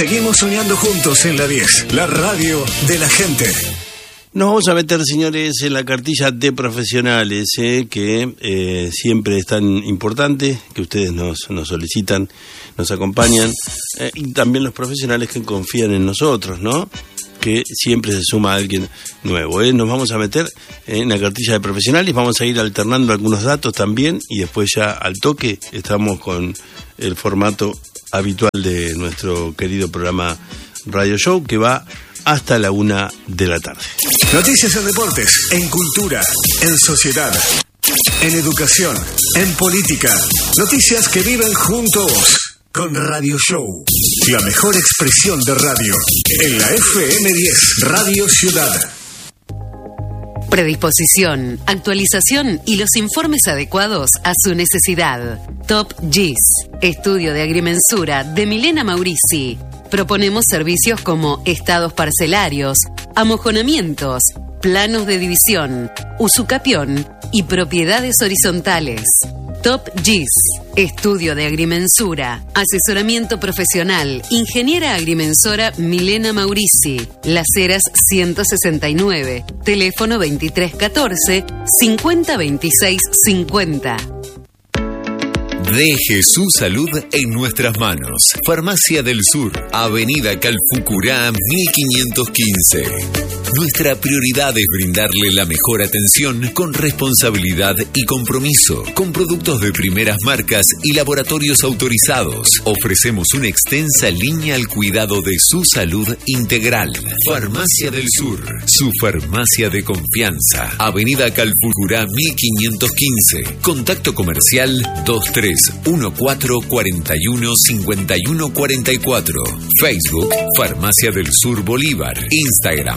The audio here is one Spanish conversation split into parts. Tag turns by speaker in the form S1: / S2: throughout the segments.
S1: Seguimos soñando juntos en la 10, la radio de la gente.
S2: Nos vamos a meter, señores, en la cartilla de profesionales, que siempre es tan importante, que ustedes nos solicitan, nos acompañan, y también los profesionales que confían en nosotros, ¿no? Que siempre se suma alguien nuevo. Nos vamos a meter en la cartilla de profesionales, vamos a ir alternando algunos datos también, y después ya al toque estamos con el formato habitual de nuestro querido programa Radio Show, que va hasta la 1 de la tarde.
S1: Noticias en deportes, en cultura, en sociedad, en educación, en política. Noticias que viven junto a vos. Con Radio Show, la mejor expresión de radio. En la FM 10, Radio Ciudad.
S3: Predisposición, actualización y los informes adecuados a su necesidad. Top GIS, estudio de agrimensura de Milena Maurici. Proponemos servicios como estados parcelarios, amojonamientos, planos de división, usucapión y propiedades horizontales. Top GIS, estudio de agrimensura, asesoramiento profesional, ingeniera agrimensora Milena Maurici, Las Heras 169, teléfono 2314 502650.
S4: Deje su salud en nuestras manos. Farmacia del Sur, Avenida Calfucurá 1515. Nuestra prioridad es brindarle la mejor atención con responsabilidad y compromiso, con productos de primeras marcas y laboratorios autorizados. Ofrecemos una extensa línea al cuidado de su salud integral. Farmacia del Sur, su farmacia de confianza. Avenida Calfucurá 1515. Contacto comercial 2314415144. Facebook, Farmacia del Sur Bolívar. Instagram,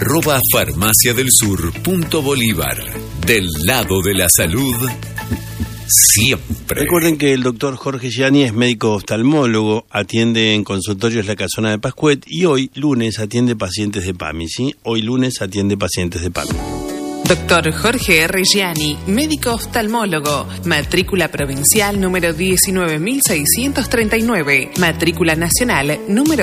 S4: @farmaciadelsur.bolívar. Del lado de la salud, siempre.
S2: Recuerden que el doctor Jorge Gianni es médico oftalmólogo, atiende en consultorios La Casona de Pascuet y hoy lunes atiende pacientes de PAMI, ¿sí? Hoy lunes atiende pacientes de PAMI.
S5: Doctor Jorge R. Gianni, médico oftalmólogo, matrícula provincial número 19.639, matrícula nacional número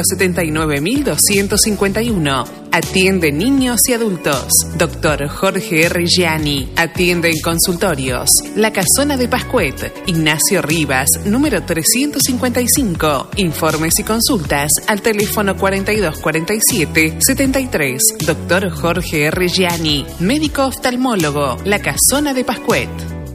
S5: 79.251. Atiende niños y adultos. Doctor Jorge R. Gianni, atiende en consultorios La Casona de Pascuet, Ignacio Rivas, número 355. Informes y consultas al teléfono 4247-73. Doctor Jorge R. Gianni, médico oftalmólogo, La Casona de Pascuet.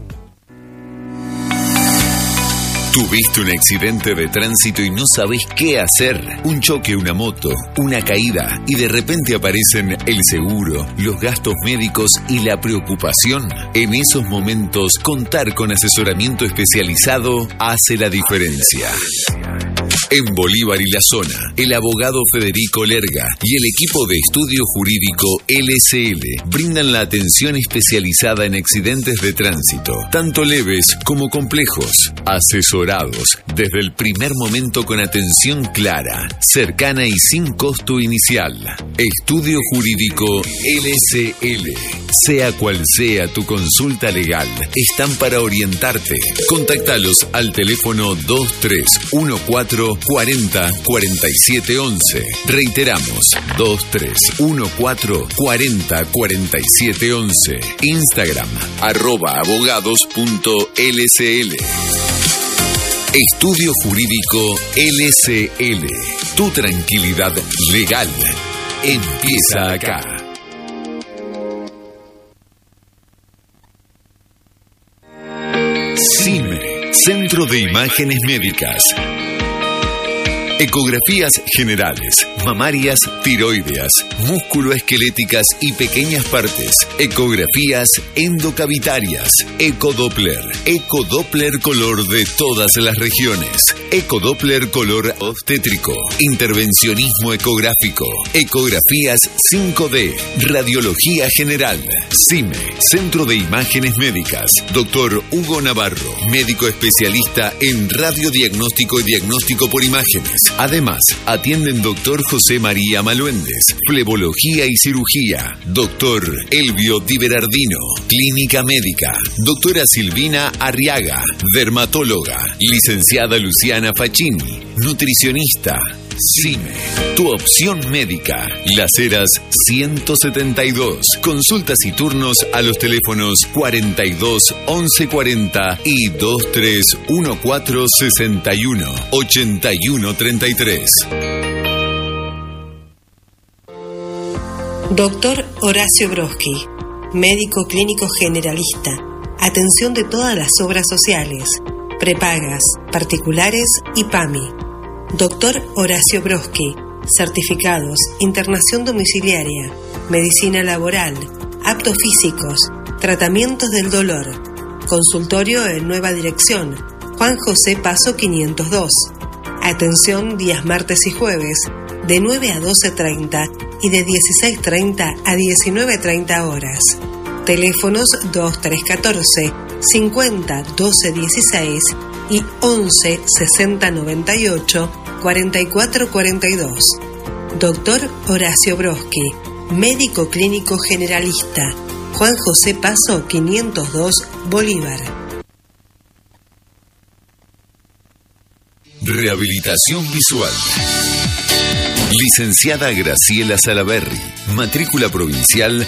S4: ¿Tuviste un accidente de tránsito y no sabés qué hacer? Un choque, una moto, una caída y de repente aparecen el seguro, los gastos médicos y la preocupación. En esos momentos, contar con asesoramiento especializado hace la diferencia. En Bolívar y la zona, el abogado Federico Lerga y el equipo de estudio jurídico LSL brindan la atención especializada en accidentes de tránsito, tanto leves como complejos, asesorados desde el primer momento con atención clara, cercana y sin costo inicial. Estudio jurídico LSL. Sea cual sea tu consulta legal, están para orientarte. Contáctalos al teléfono 2314 40 47 11. Reiteramos, 2314 40 47 11. Instagram, @abogados.lsl. Estudio Jurídico LSL. Tu tranquilidad legal empieza acá. CIME, Centro de Imágenes Médicas. Ecografías generales, mamarias, tiroideas, músculoesqueléticas y pequeñas partes. Ecografías endocavitarias. Ecodoppler. Ecodoppler color de todas las regiones. Ecodoppler color obstétrico. Intervencionismo ecográfico. Ecografías 5D. Radiología general. CIME, Centro de Imágenes Médicas. Doctor Hugo Navarro, médico especialista en radiodiagnóstico y diagnóstico por imágenes. Además, atienden Dr. José María Maluendes, flebología y cirugía. Dr. Elvio Di Berardino, clínica médica. Doctora Silvina Arriaga, dermatóloga. Licenciada Luciana Facchini, nutricionista. CIME, tu opción médica. Las Heras 172. Consultas y turnos a los teléfonos 42 11 40 y 23 14 61 81 33.
S6: Doctor Horacio Broski, médico clínico generalista. Atención de todas las obras sociales, prepagas, particulares y PAMI. Doctor Horacio Broski, certificados, internación domiciliaria, medicina laboral, aptos físicos, tratamientos del dolor. Consultorio en Nueva Dirección, Juan José Paso 502. Atención días martes y jueves, de 9 a 12:30 y de 16:30 a 19:30 horas. Teléfonos 2314 50 12 16 y 11 60 98 44 42. Doctor Horacio Broski, médico clínico generalista, Juan José Paso 502, Bolívar.
S4: Rehabilitación visual. Licenciada Graciela Salaberry, matrícula provincial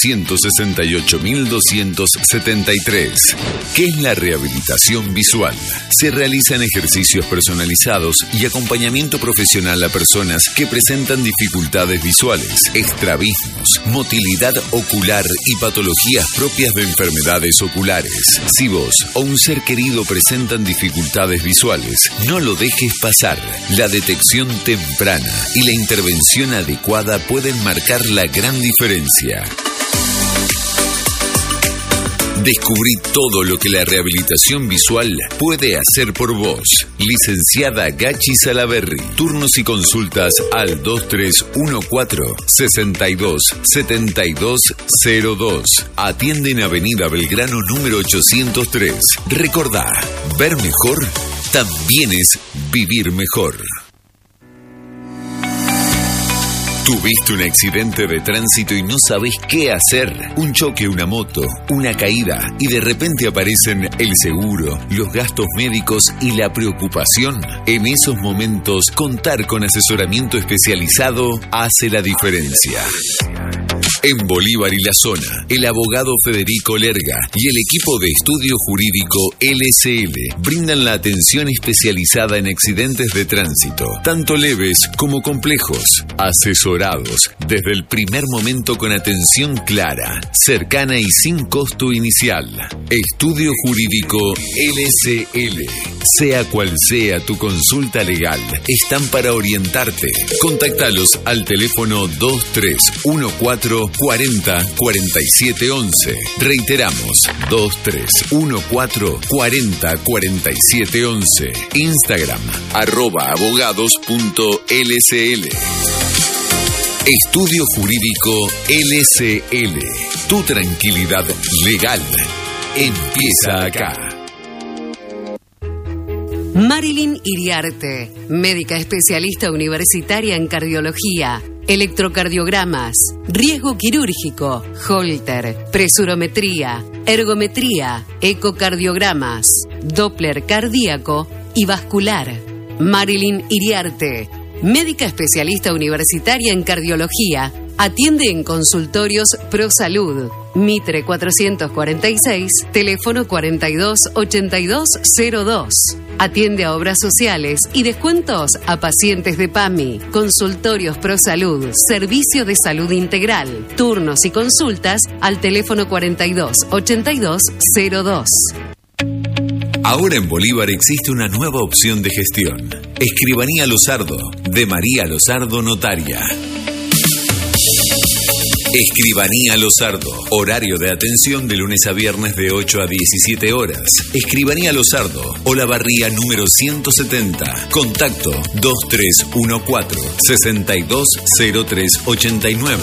S4: 268.273. ¿Qué es la rehabilitación visual? Se realizan ejercicios personalizados y acompañamiento profesional a personas que presentan dificultades visuales, estrabismos, motilidad ocular y patologías propias de enfermedades oculares. Si vos o un ser querido presentan dificultades visuales, no lo dejes pasar. La detección temprana y la intervención adecuada pueden marcar la gran diferencia. Descubrí todo lo que la rehabilitación visual puede hacer por vos. Licenciada Gachi Salaberry. Turnos y consultas al 2314-627202. Atiende en Avenida Belgrano número 803. Recordá, ver mejor también es vivir mejor. ¿Tuviste un accidente de tránsito y no sabés qué hacer? Un choque, una moto, una caída y de repente aparecen el seguro, los gastos médicos y la preocupación. En esos momentos, contar con asesoramiento especializado hace la diferencia. En Bolívar y la zona, el abogado Federico Lerga y el equipo de estudio jurídico LSL brindan la atención especializada en accidentes de tránsito, tanto leves como complejos, asesorados desde el primer momento con atención clara, cercana y sin costo inicial. Estudio jurídico LSL. Sea cual sea tu consulta legal, están para orientarte. Contáctalos al teléfono 2314 40 47 11. Reiteramos, 2314 40 47 11. Instagram, @abogados.lsl. Estudio Jurídico LSL. Tu tranquilidad legal empieza acá.
S3: Marilyn Iriarte, médica especialista universitaria en cardiología, electrocardiogramas, riesgo quirúrgico, Holter, presurometría, ergometría, ecocardiogramas, Doppler cardíaco y vascular. Marilyn Iriarte, médica especialista universitaria en cardiología, atiende en consultorios ProSalud, Mitre 446, teléfono 42 82 02. Atiende a obras sociales y descuentos a pacientes de PAMI. Consultorios ProSalud, servicio de salud integral. Turnos y consultas al teléfono 42 82 02.
S4: Ahora en Bolívar existe una nueva opción de gestión. Escribanía Lozardo, de María Lozardo Notaria. Escribanía Lozardo. Horario de atención de lunes a viernes de 8 a 17 horas. Escribanía Lozardo, Olavarría número 170. Contacto 2314-620389.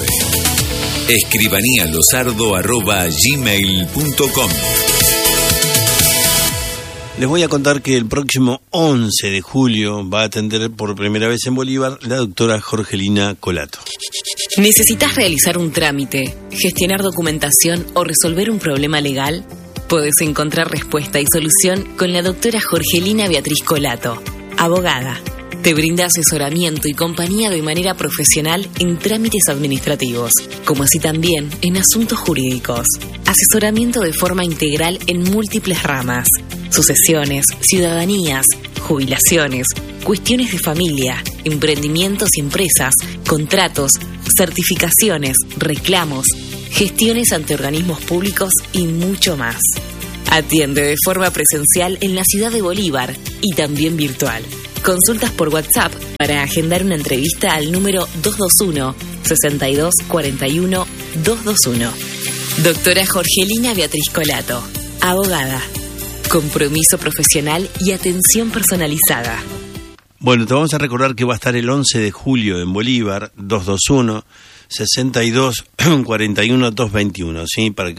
S4: escribaníalozardo@gmail.com.
S2: Les voy a contar que el próximo 11 de julio va a atender por primera vez en Bolívar la doctora Jorgelina Colato.
S7: ¿Necesitas realizar un trámite, gestionar documentación o resolver un problema legal? Puedes encontrar respuesta y solución con la doctora Jorgelina Beatriz Colato, abogada. Te brinda asesoramiento y compañía de manera profesional en trámites administrativos, como así también en asuntos jurídicos. Asesoramiento de forma integral en múltiples ramas: sucesiones, ciudadanías, jubilaciones, cuestiones de familia, emprendimientos y empresas, contratos, certificaciones, reclamos, gestiones ante organismos públicos y mucho más. Atiende de forma presencial en la ciudad de Bolívar y también virtual. Consultas por WhatsApp para agendar una entrevista al número 221-6241-221. Doctora Jorgelina Beatriz Colato, abogada. Compromiso profesional y atención personalizada.
S2: Bueno, te vamos a recordar que va a estar el 11 de julio en Bolívar, 221-6241-221, ¿sí? Para que